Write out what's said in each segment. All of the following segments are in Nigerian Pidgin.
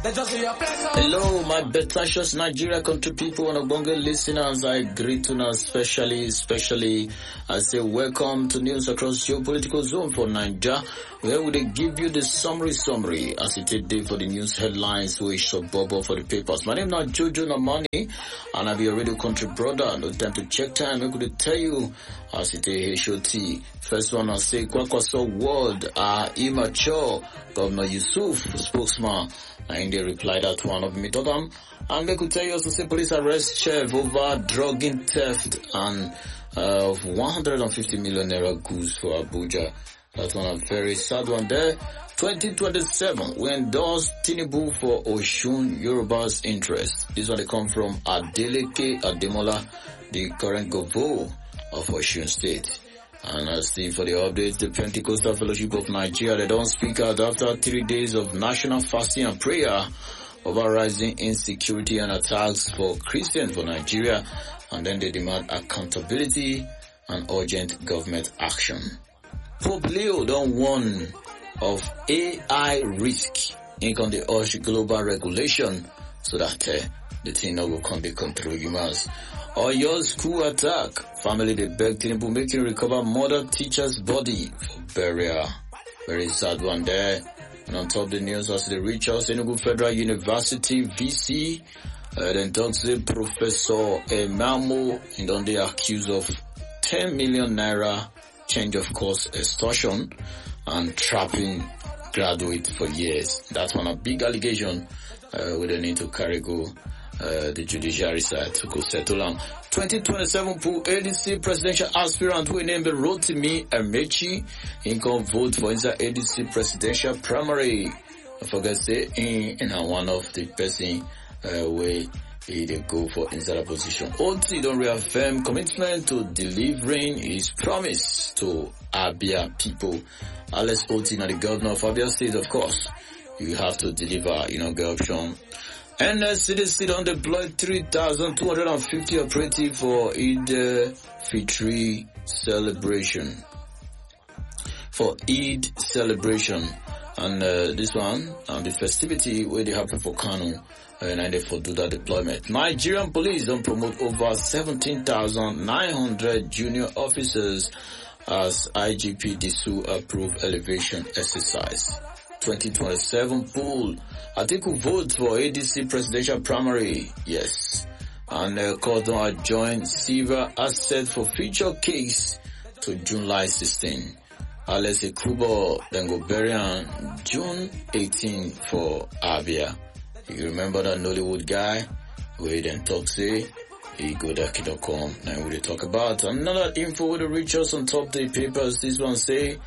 Hello, my betacious Nigeria country people and Ogbonge listeners. I greet you now especially I say welcome to news across your political zone for Nigeria, where we give you the summary as it is day for the news headlines which are bubble for the papers. My name is Jojo Namani and I be a radio country brother. No time to check time. I could tell you as it is HOT. First one I say Kwakwaso world are immature. Governor Yusuf, spokesman, and they replied that one of me told them. And they could tell you also say police arrest chef over drugging theft and 150 million naira goods for Abuja. That's one a very sad one there. 2027, we endorse Tinubu for Osun Yoruba's interest. This one they come from Adeleke Ademola, the current governor of Osun State. And as for the updates, the Pentecostal Fellowship of Nigeria, they don't speak out after 3 days of national fasting and prayer over rising insecurity and attacks for Christians for Nigeria, and then they demand accountability and urgent government action. Pope Leo don't warn of AI risk in the urge global regulation so that the thing no go come dey control humans. Or your school attack. Family they beg Tinubu making recover mother teacher's body for burial. Very sad one there. And on top of the news as they reach us, Enugu Federal University VC then talks to Professor Emamo and on they accused of 10 million naira change of course extortion and trapping graduates for years. That's one a big allegation we don't need to carry go the judiciary side to go settle on. 2027 pool ADC presidential aspirant who named Rotimi Amechi in can vote for inside ADC presidential primary. I forget say in one of the person where he dey go for inside a position. OT don't reaffirm commitment to delivering his promise to Abia people. Unless OT not the governor of Abia State, of course, you have to deliver, get option. NSCDC don't deploy 3,250 operative for Eid Fitri celebration. For Eid celebration. And this one, the festivity where they happen for Kano, and they for do that deployment. Nigerian police don't promote over 17,900 junior officers as IGP Disu approved elevation exercise. 2027 poll. Atiku votes for ADC presidential primary. Yes. And Cordon adjoined Silver asset for future case to July 16. Alessi Kubo then go bury on June 18 for Abia. You remember that Nollywood guy? We then talk say he go daki.com. Now we talk about another info with the reach us on top the papers. This one say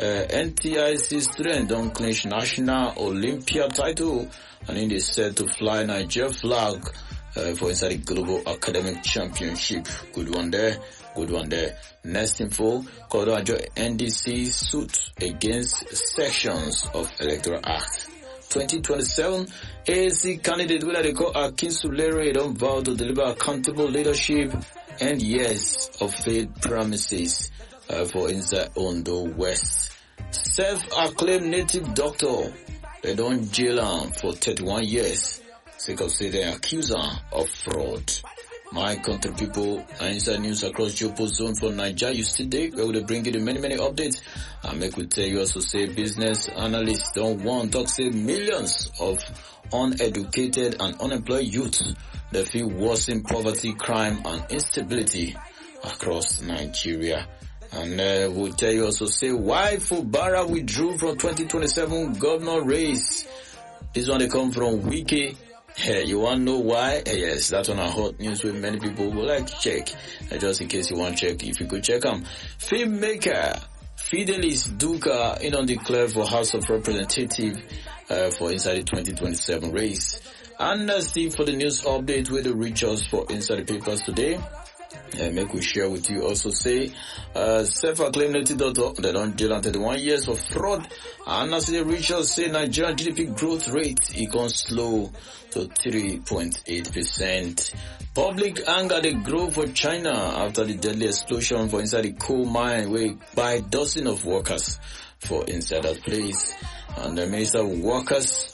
NTIC student don't clinch national Olympia title and in they said to fly Nigeria flag for inside the global academic championship. Good one there. Next info, Kodoajo NDC suit against sections of Electoral Act. 2027 AAC candidate whether they call Akinsulere don't vow to deliver accountable leadership and years of failed promises for inside Ondo West. Self-acclaimed native doctor, they don't jail him for 31 years. Sake of say they accuse him of fraud. My country people, and inside news across your zone for Nigeria, you still there, where will bring you the many updates. And make we tell you also say business analysts don't want to say millions of uneducated and unemployed youth that feel worsen poverty, crime and instability across Nigeria. And we'll tell you also say why Fubara withdrew from 2027 governor race. This one they come from Wiki. Hey, you want to know why? Yes, that's on our hot news with many people would like to check. Just in case you want to check, if you could check them. Filmmaker Fidelis Duka declared for House of Representatives for inside the 2027 race. And Steve for the news update with the reach us for inside the papers today. Make we share with you also say self-acclaimed native doctor they don't jail on 31 years for fraud. And as the reach us say Nigerian GDP growth rate it can slow to 3.8%. Public anger they grow for China after the deadly explosion for inside the coal mine where by dozens of workers for inside that place. And the Minister of Workers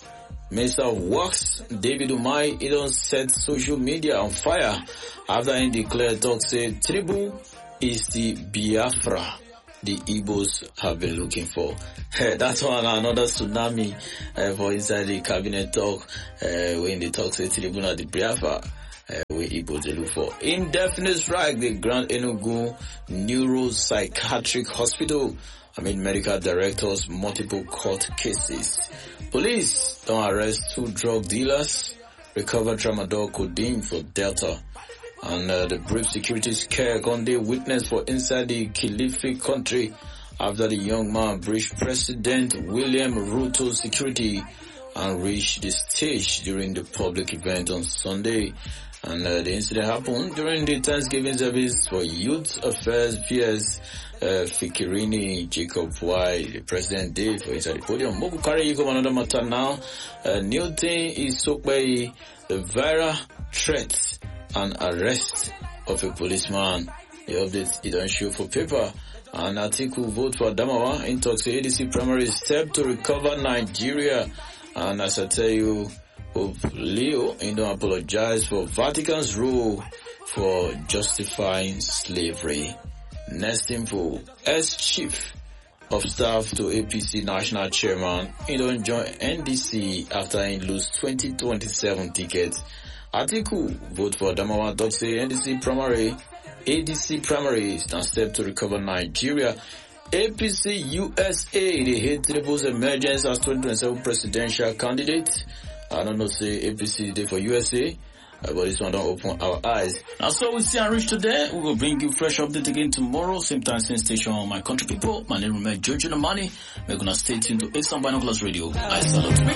Minister of Works, David Umahi, he don't set social media on fire after he declared talk say Tinubu is the Biafra the Igbos have been looking for. That's one another tsunami for inside the cabinet talk when they talk say Tinubu na the Biafra where Igbos they look for. Indefinite strike, the Grand Enugu Neuropsychiatric Hospital. Medical directors, multiple court cases. Police don't arrest 2 drug dealers, recover tramadol codeine for Delta. And the brief security scare Gonde witness for inside the Kilifi country after the young man breached President William Ruto's security and reached the stage during the public event on Sunday. And the incident happened during the Thanksgiving service for Youth Affairs PS Fikirini Jacob Y, the president did for inside the podium. Moku carry you come another matter now. New thing is so by the viral threat and arrest of a policeman. The update it don't show for paper. An article vote for Adamawa in talks ADC primary step to recover Nigeria. And as I tell you, Pope Leo don't apologize for Vatican's rule for justifying slavery. Next info, ex-chief of staff to APC national chairman, he don't join NDC after he lose 2027 tickets. Article, vote for Adamawa talks say ADC primary is a step to recover Nigeria. APC USA, they hate Tinubu's emergence as 2027 presidential candidate. I don't know, say APC day for USA. But this one don't open our eyes. Now, so we see and reach today. We will bring you fresh update again tomorrow. Same time, same station. My country people. My name is Jojo Namani. We're going to stay tuned to Exxon Binoculars Radio. I salute.